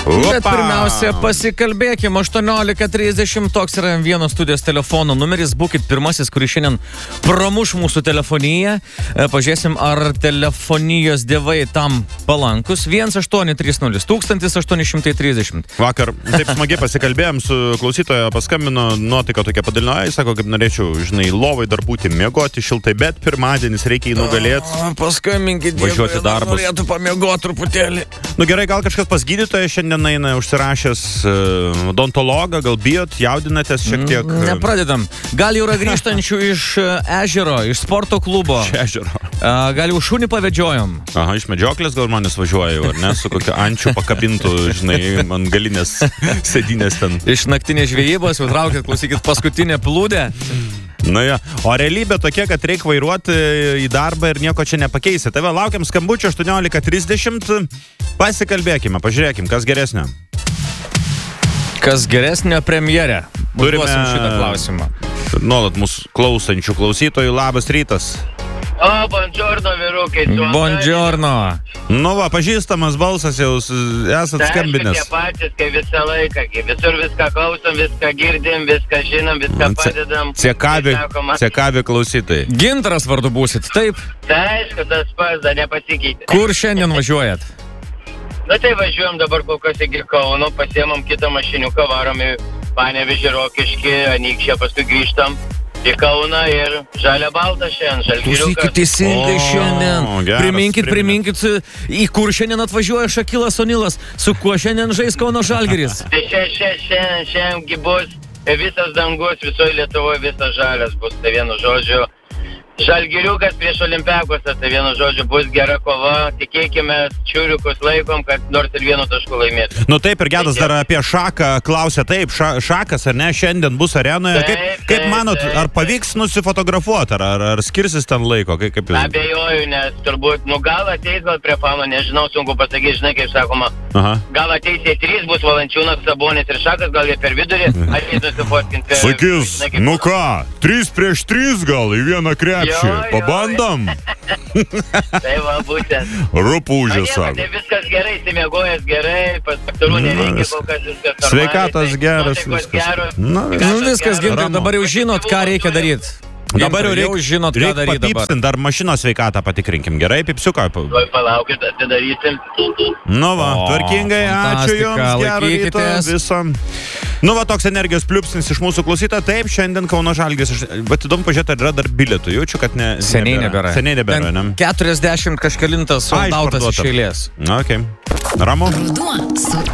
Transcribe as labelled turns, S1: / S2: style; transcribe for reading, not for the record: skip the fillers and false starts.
S1: Bet pirmiausia, pasikalbėkim. 18:30, toks yra vienas studijos telefono numeris. Būkit pirmasis, kuris šiandien pramuš mūsų telefoniją. Pažiūrėsim, ar telefonijos dievai tam palankus. 1830 1830.
S2: Vakar taip smagiai pasikalbėjom su klausytojo, paskambino, nuotaika tokia padalino, sako, kaip norėčiau, žinai, lovai dar būti, miegoti šiltai, bet pirmadienis reikia jį nugalėti.
S1: Paskambinkit,
S2: važiuoti darbus.
S1: Norėtų pamiegoti truputėlį.
S2: Nu gerai, gal kažkas pas gydytoją šiandien eina, užsirašęs odontologą, gal bijot, jaudinatės šiek tiek.
S1: Nepradedam. Gal jau yra grįžtančių iš ežero, iš sporto klubo.
S2: Iš ežero.
S1: Gal jau šunį pavedžiojom.
S2: Aha, iš medžioklės gal manęs važiuoja, ar ne, su kokia ančių pakabintų, žinai, man galinės sėdinės ten.
S1: Iš naktinės žvejybos, traukit, klausykit, paskutinę plūdę.
S2: Na ja, o realybė tokia, kad reikia vairuoti į darbą ir nieko čia nepakeisi. Tai va, laukiam skambučio 18:30, pasikalbėkime, pažiūrėkim, kas geresnio.
S1: Kas geresnio premjerė?
S2: Turime
S1: šitą klausimą.
S2: Nuolat mūsų klausančių klausytojų, labas rytas.
S3: O, buongiorno, vyrukai.
S1: Buongiorno.
S2: Nu va, pažįstamas balsas jau, esat skambinęs.
S3: Tai tie patys, kai visą laiką, visur viską klausom, viską girdim, viską žinom, viską padedam.
S2: Ciekavi klausytojai.
S1: Gintaras vardu būsit, taip?
S3: Tai aišku, tas pats, dar nepasikeitė.
S1: Kur šiandien važiuojat?
S3: Na tai važiuojam dabar kol kas iki Kauno, pasiemam kitą mašiniuką, varom į Panevėžį, Rokiškį, Anykščią, paskui grįžtam į Kauną ir žalia balta šiandien, žalgiriukas.
S1: Klausykit, teisingai šiandien. Priminkit, į kur šiandien atvažiuoja Šakilas Onilas, su kuo šiandien žais Kauno Žalgiris.
S3: Tai šiandien bus visas dangus, visoje Lietuvoje visas žalias bus, tai vienu žodžiu. Žalgiriukas prieš Olimpiakosą, tai vienu žodžiu bus gera kova, tikėkime, čiuriukus laikom, kad nors ir vienu tašku laimėtų.
S2: Nu taip, ir Gedas dar apie Šaką klausė, taip, Šakas ar ne, šiandien bus arenoje, kaip manot, ar pavyks nusifotografuoti, ar skirsis ten laiko?
S3: Abejoju, nes turbūt, gal ateis gal prie Fano, nežinau, sunku pasakyti, žinai, kaip sakoma, gal ateis į 3, bus Valančiūnas, Sabonis ir Šakas, gal jie per vidurį ateis nusifotkinti.
S2: Sakys, nu ką, 3-3 gal į vieną krepšį. Pabandom?
S3: Tai va, būtent.
S2: Rupūžė, sako.
S3: Tai viskas gerai, įsimiegojęs gerai, pasaktarų nereikia, kol kas viskas normaliai.
S2: Sveikatas geras, viskas.
S1: Viskas, Gintai, dabar jau žinot, ką reikia daryti.
S2: Dabar jau
S1: žinot, ką daryti dabar.
S2: Dar mašinos sveikatą patikrinkim, gerai, pipsiuką.
S3: Palaukit, atidarysim.
S2: Nu va, tvarkingai, ačiū jums, gero ryto viso. Nu va, toks energijos pliupsnis iš mūsų klausytojo. Taip, šiandien Kauno Žalgiris. Bet įdomu pažiūrėti, ar yra dar bilietų. Jaučiu, kad
S1: seniai nebėra.
S2: Seniai nebėra, ne?
S1: 40 kažkelintas soldautas iš eilės.
S2: Ok. Ramu?
S4: Ruduo su